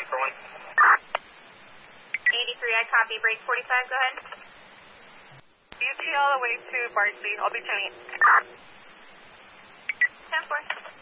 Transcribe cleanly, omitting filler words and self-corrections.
for 1. 83, I copy. Break 45, go ahead. UT all the way to Barkley. I'll be 10-8. 10-4.